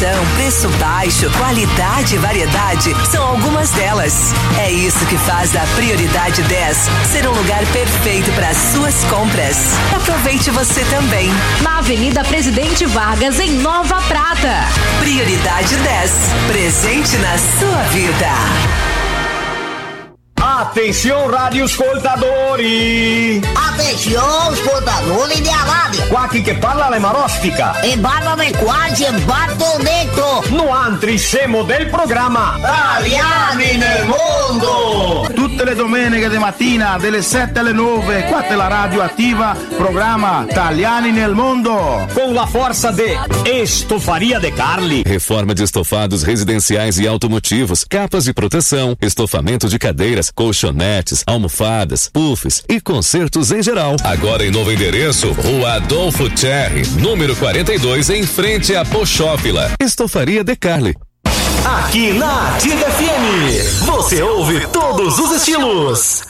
Preço baixo, qualidade e variedade são algumas delas. É isso que faz da Prioridade 10 ser um lugar perfeito para suas compras. Aproveite você também. Na Avenida Presidente Vargas, em Nova Prata. Prioridade 10, presente na sua vida. Atenção, radioascoltatori! Atenção, ascoltatori di Aladdin! Qua chi che parla la marostica! E parlami quasi e battodetto! No altri siamo del programma Italiani nel Mondo! Tutte le domeniche di mattina, dalle 7 alle 9, qua è la radio attiva, programma Italiani nel Mondo! Com la forza de Estofaria de Carli! Reforma de estofados residenciais e automotivos, capas de proteção, estofamento de cadeiras, colchonetes, almofadas, puffs e consertos em geral. Agora em novo endereço, Rua Adolfo Cherry, número 42, em frente à Pochófila. Estofaria de Carli. Aqui na Ativa FM, você ouve todos os estilos.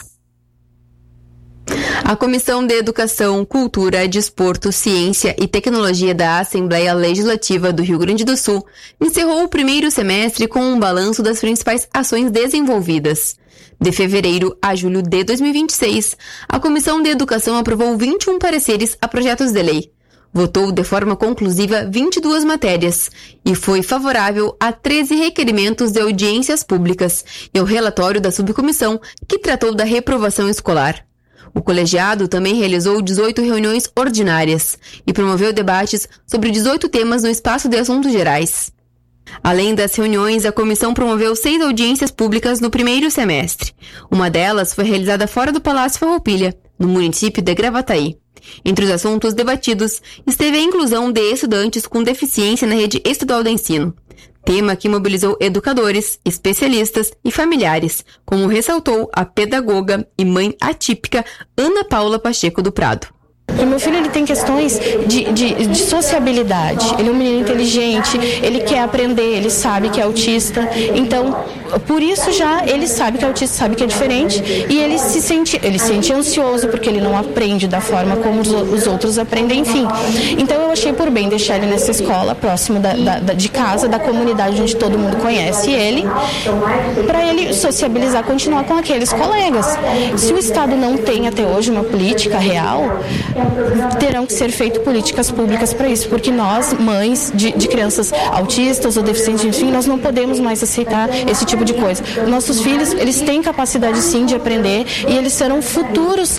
A Comissão de Educação, Cultura, Desporto, Ciência e Tecnologia da Assembleia Legislativa do Rio Grande do Sul encerrou o primeiro semestre com um balanço das principais ações desenvolvidas. De fevereiro a julho de 2026, a Comissão de Educação aprovou 21 pareceres a projetos de lei, votou de forma conclusiva 22 matérias e foi favorável a 13 requerimentos de audiências públicas e ao relatório da subcomissão que tratou da reprovação escolar. O colegiado também realizou 18 reuniões ordinárias e promoveu debates sobre 18 temas no espaço de assuntos gerais. Além das reuniões, a comissão promoveu 6 audiências públicas no primeiro semestre. Uma delas foi realizada fora do Palácio Farroupilha, no município de Gravataí. Entre os assuntos debatidos, esteve a inclusão de estudantes com deficiência na rede estadual de ensino, tema que mobilizou educadores, especialistas e familiares, como ressaltou a pedagoga e mãe atípica Ana Paula Pacheco do Prado. O meu filho ele tem questões de sociabilidade, ele é um menino inteligente, ele quer aprender, ele sabe que é autista, então por isso já ele sabe que é autista, sabe que é diferente e ele se sente ansioso porque ele não aprende da forma como os outros aprendem, enfim. Então eu achei por bem deixar ele nessa escola próximo de casa, da comunidade onde todo mundo conhece ele, para ele sociabilizar, continuar com aqueles colegas. Se o Estado não tem até hoje uma política real, terão que ser feitas políticas públicas para isso, porque nós, mães de crianças autistas ou deficientes, enfim, nós não podemos mais aceitar esse tipo de coisa. Nossos filhos, eles têm capacidade sim de aprender e eles serão futuros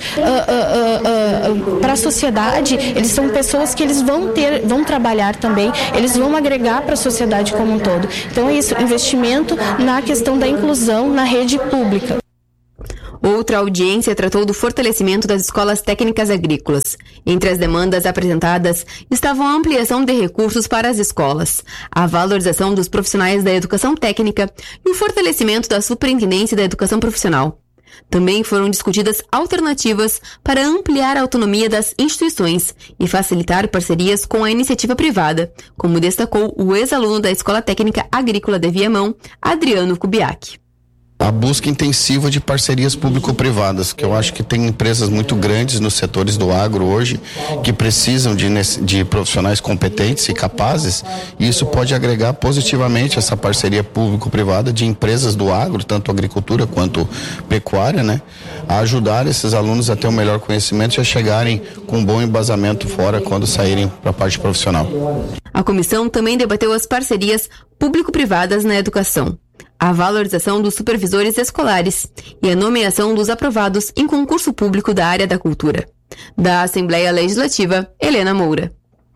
para a sociedade, eles são pessoas que eles vão trabalhar também, eles vão agregar para a sociedade como um todo. Então é isso, investimento na questão da inclusão na rede pública. Outra audiência tratou do fortalecimento das escolas técnicas agrícolas. Entre as demandas apresentadas estavam a ampliação de recursos para as escolas, a valorização dos profissionais da educação técnica e o fortalecimento da superintendência da educação profissional. Também foram discutidas alternativas para ampliar a autonomia das instituições e facilitar parcerias com a iniciativa privada, como destacou o ex-aluno da Escola Técnica Agrícola de Viamão, Adriano Kubiak. A busca intensiva de parcerias público-privadas, que eu acho que tem empresas muito grandes nos setores do agro hoje que precisam de profissionais competentes e capazes, e isso pode agregar positivamente essa parceria público-privada de empresas do agro, tanto agricultura quanto pecuária, né, a ajudar esses alunos a ter um melhor conhecimento e a chegarem com um bom embasamento fora quando saírem para a parte profissional. A comissão também debateu as parcerias público-privadas na educação, a valorização dos supervisores escolares e a nomeação dos aprovados em concurso público da área da cultura. Da Assembleia Legislativa, Helena Moura.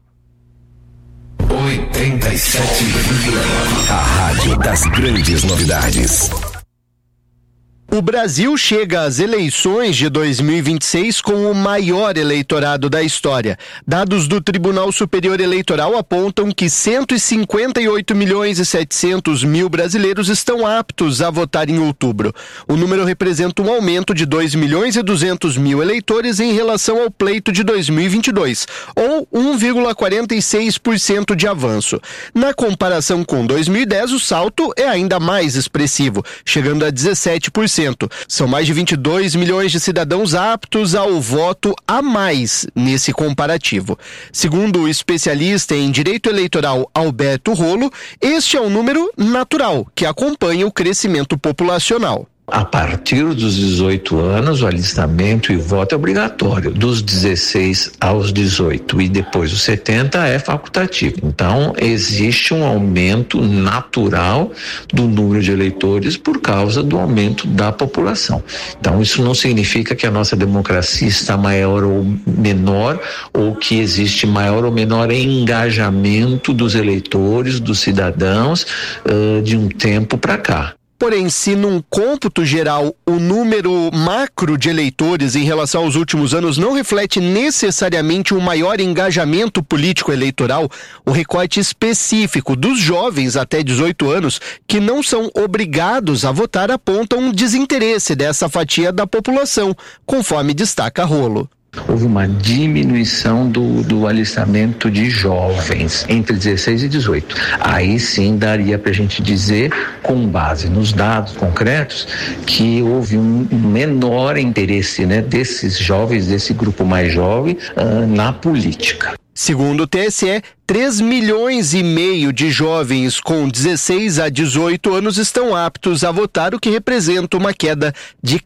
87,9, a rádio das grandes novidades. O Brasil chega às eleições de 2026 com o maior eleitorado da história. Dados do Tribunal Superior Eleitoral apontam que 158.700.000 brasileiros estão aptos a votar em outubro. O número representa um aumento de 2.200.000 eleitores em relação ao pleito de 2022, ou 1,46% de avanço. Na comparação com 2010, o salto é ainda mais expressivo, chegando a 17% 18%. São mais de 22 milhões de cidadãos aptos ao voto a mais nesse comparativo. Segundo o especialista em direito eleitoral Alberto Rolo, este é um número natural que acompanha o crescimento populacional. A partir dos 18 anos, o alistamento e o voto é obrigatório. Dos 16 aos 18 e depois dos 70 é facultativo. Então, existe um aumento natural do número de eleitores por causa do aumento da população. Então, isso não significa que a nossa democracia está maior ou menor, ou que existe maior ou menor engajamento dos eleitores, dos cidadãos, de um tempo para cá. Porém, se num cômputo geral o número macro de eleitores em relação aos últimos anos não reflete necessariamente um maior engajamento político eleitoral, o recorte específico dos jovens até 18 anos que não são obrigados a votar aponta um desinteresse dessa fatia da população, conforme destaca Rolo. Houve uma diminuição do alistamento de jovens entre 16 e 18. Aí sim daria para a gente dizer, com base nos dados concretos, que houve um menor interesse, né, desses jovens, desse grupo mais jovem, na política. Segundo o TSE, 3 milhões e meio de jovens com 16 a 18 anos estão aptos a votar, o que representa uma queda de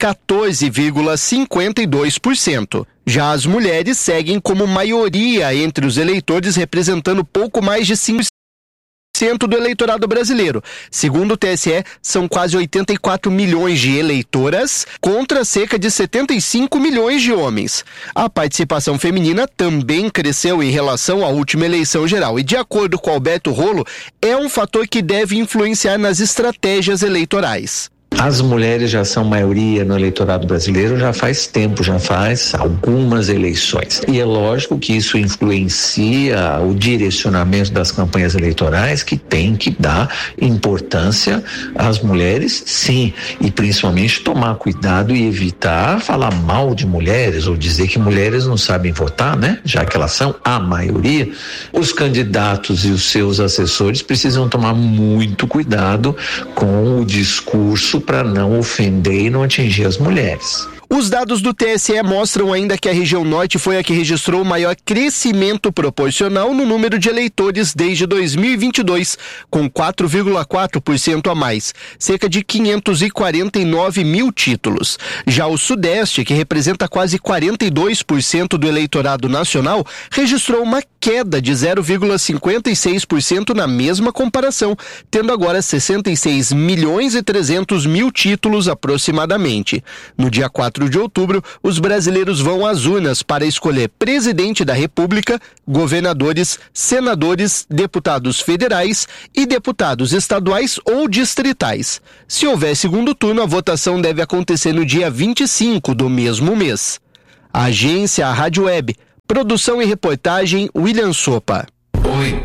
14,52%. Já as mulheres seguem como maioria entre os eleitores, representando pouco mais de 5% do eleitorado brasileiro. Segundo o TSE, são quase 84 milhões de eleitoras contra cerca de 75 milhões de homens. A participação feminina também cresceu em relação à última eleição geral e, de acordo com Alberto Rolo, é um fator que deve influenciar nas estratégias eleitorais. As mulheres já são maioria no eleitorado brasileiro já faz tempo, já faz algumas eleições. E é lógico que isso influencia o direcionamento das campanhas eleitorais, que tem que dar importância às mulheres, sim, e principalmente tomar cuidado e evitar falar mal de mulheres ou dizer que mulheres não sabem votar, né? Já que elas são a maioria. Os candidatos e os seus assessores precisam tomar muito cuidado com o discurso para não ofender e não atingir as mulheres. Os dados do TSE mostram ainda que a região norte foi a que registrou o maior crescimento proporcional no número de eleitores desde 2022, com 4,4% a mais, cerca de 549 mil títulos. Já o Sudeste, que representa quase 42% do eleitorado nacional, registrou uma queda de 0,56% na mesma comparação, tendo agora 66 milhões e 300 mil títulos aproximadamente. No dia 4 de outubro, os brasileiros vão às urnas para escolher presidente da República, governadores, senadores, deputados federais e deputados estaduais ou distritais. Se houver segundo turno, a votação deve acontecer no dia 25 do mesmo mês. Agência Rádio Web. Produção e reportagem William Sopa.